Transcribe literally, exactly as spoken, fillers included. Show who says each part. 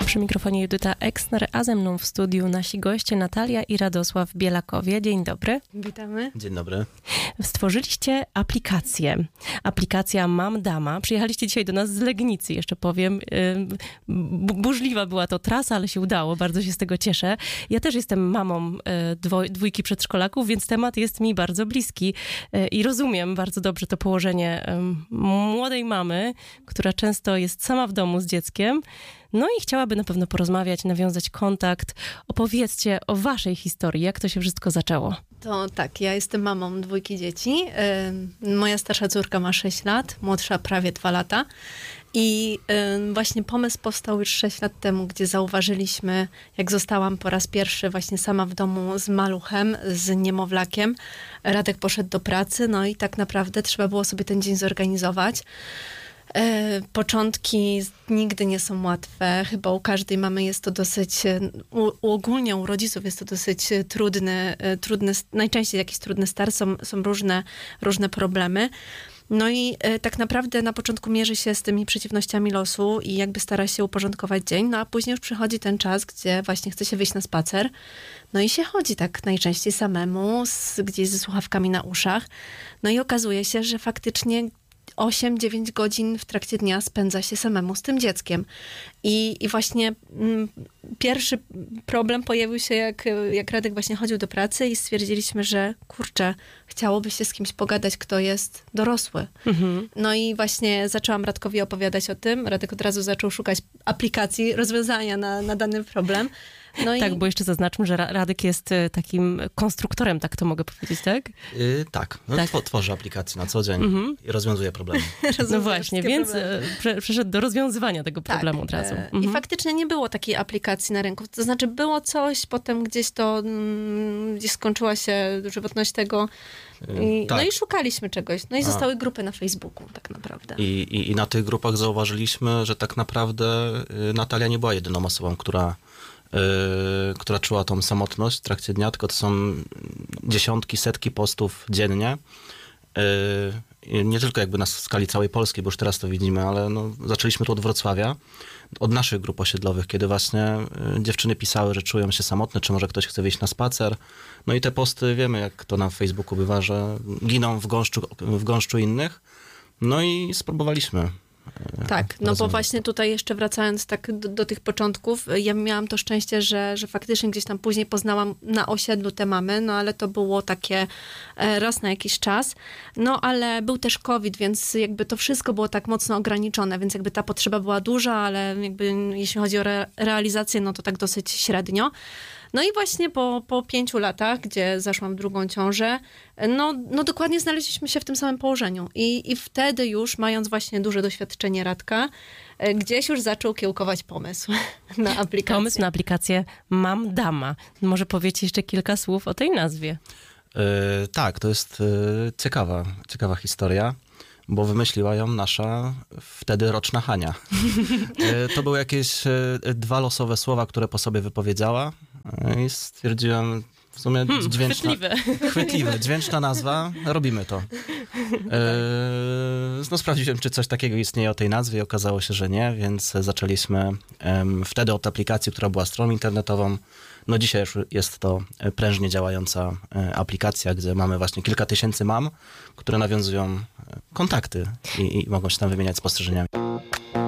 Speaker 1: Przy mikrofonie Judyta Eksner, a ze mną w studiu nasi goście Natalia i Radosław Bielakowie. Dzień dobry.
Speaker 2: Witamy.
Speaker 3: Dzień dobry.
Speaker 1: Stworzyliście aplikację. Aplikacja Mam Dama. Przyjechaliście dzisiaj do nas z Legnicy, jeszcze powiem. Burzliwa była to trasa, ale się udało. Bardzo się z tego cieszę. Ja też jestem mamą dwoj, dwójki przedszkolaków, więc temat jest mi bardzo bliski i rozumiem bardzo dobrze to położenie młodej mamy, która często jest sama w domu z dzieckiem. No i chciałaby na pewno porozmawiać, nawiązać kontakt. Opowiedzcie o waszej historii, jak to się wszystko zaczęło.
Speaker 2: To tak, ja jestem mamą dwójki dzieci. Yy, moja starsza córka ma sześć lat, młodsza prawie dwa lata. I yy, właśnie pomysł powstał już sześć lat temu, gdzie zauważyliśmy, jak zostałam po raz pierwszy właśnie sama w domu z maluchem, z niemowlakiem. Radek poszedł do pracy, no i tak naprawdę trzeba było sobie ten dzień zorganizować. Początki nigdy nie są łatwe. Chyba u każdej mamy jest to dosyć, u, ogólnie u rodziców jest to dosyć trudny, trudny najczęściej jakiś trudny start, są, są różne, różne problemy. No i e, tak naprawdę na początku mierzy się z tymi przeciwnościami losu i jakby stara się uporządkować dzień, no a później już przychodzi ten czas, gdzie właśnie chce się wyjść na spacer. No i się chodzi tak najczęściej samemu, z, gdzieś ze słuchawkami na uszach. No i okazuje się, że faktycznie osiem dziewięć godzin w trakcie dnia spędza się samemu z tym dzieckiem. I, i właśnie m, pierwszy problem pojawił się, jak, jak Radek właśnie chodził do pracy i stwierdziliśmy, że kurczę, chciałoby się z kimś pogadać, kto jest dorosły. Mhm. No i właśnie zaczęłam Radkowi opowiadać o tym. Radek od razu zaczął szukać aplikacji, rozwiązania na, na dany problem. No
Speaker 1: tak,
Speaker 2: i...
Speaker 1: bo jeszcze zaznaczmy, że Radek jest takim konstruktorem, tak to mogę powiedzieć, tak?
Speaker 3: Yy, tak, no, tak. Tworzę aplikacje na co dzień mhm. i rozwiązuję problemy.
Speaker 1: No właśnie, więc prze, przeszedł do rozwiązywania tego problemu tak. od razu. Mhm.
Speaker 2: I faktycznie nie było takiej aplikacji na rynku. To znaczy było coś, potem gdzieś to, gdzieś skończyła się żywotność tego. I, tak. No i szukaliśmy czegoś. No i A. zostały grupy na Facebooku tak naprawdę.
Speaker 3: I, i, I na tych grupach zauważyliśmy, że tak naprawdę Natalia nie była jedyną osobą, która Yy, która czuła tą samotność w trakcie dnia, tylko to są dziesiątki, setki postów dziennie. Yy, nie tylko jakby na skali całej Polski, bo już teraz to widzimy, ale no, zaczęliśmy tu od Wrocławia, od naszych grup osiedlowych, kiedy właśnie yy, dziewczyny pisały, że czują się samotne, czy może ktoś chce wyjść na spacer. No i te posty, wiemy jak to na Facebooku bywa, że giną w gąszczu, w gąszczu innych. No i spróbowaliśmy.
Speaker 2: Tak, no bo właśnie tutaj jeszcze wracając tak do, do tych początków, ja miałam to szczęście, że, że faktycznie gdzieś tam później poznałam na osiedlu te mamy, no ale to było takie raz na jakiś czas, no ale był też COVID, więc jakby to wszystko było tak mocno ograniczone, więc jakby ta potrzeba była duża, ale jakby jeśli chodzi o re, realizację, no to tak dosyć średnio. No i właśnie po, po pięciu latach, gdzie zaszłam w drugą ciążę, no, no dokładnie znaleźliśmy się w tym samym położeniu. I, I wtedy już, mając właśnie duże doświadczenie Radka, gdzieś już zaczął kiełkować pomysł na aplikację.
Speaker 1: Pomysł na aplikację Mam Dama. Może powiecie jeszcze kilka słów o tej nazwie?
Speaker 3: Yy, tak, to jest yy, ciekawa, ciekawa historia, bo wymyśliła ją nasza wtedy roczna Hania. Yy, to były jakieś yy, dwa losowe słowa, które po sobie wypowiedziała. I stwierdziłem, w sumie hmm, dźwięczna,
Speaker 1: chwytliwe.
Speaker 3: chwytliwe, dźwięczna nazwa, robimy to. Yy, no sprawdziłem, czy coś takiego istnieje o tej nazwie i okazało się, że nie, więc zaczęliśmy um, wtedy od aplikacji, która była stroną internetową. No dzisiaj już jest to prężnie działająca aplikacja, gdzie mamy właśnie kilka tysięcy mam, które nawiązują kontakty i, i mogą się tam wymieniać spostrzeżeniami.